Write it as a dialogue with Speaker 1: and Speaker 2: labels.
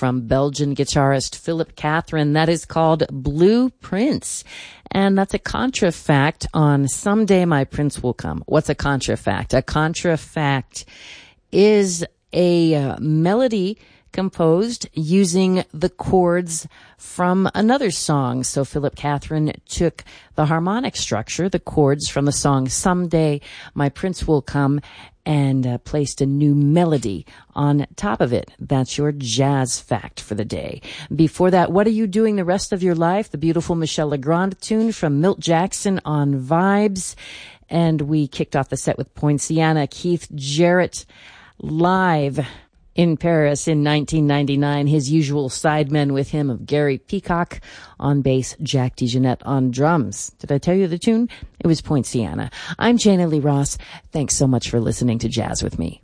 Speaker 1: from Belgian guitarist Philip Catherine. That is called Blue Prince. And that's a contrafact on Someday My Prince Will Come. What's a contrafact? A contrafact is a melody composed using the chords from another song. So Philip Catherine took the harmonic structure, the chords from the song Someday My Prince Will Come, and placed a new melody on top of it. That's your jazz fact for the day. Before that, What Are You Doing the Rest of Your Life? The beautiful Michel Legrand tune from Milt Jackson on Vibes. And we kicked off the set with Poinciana, Keith Jarrett, live in Paris in 1999, his usual sidemen with him of Gary Peacock on bass, Jack DeJohnette on drums. Did I tell you the tune? It was Poinciana. I'm Jana Lee Ross. Thanks so much for listening to Jazz with Me.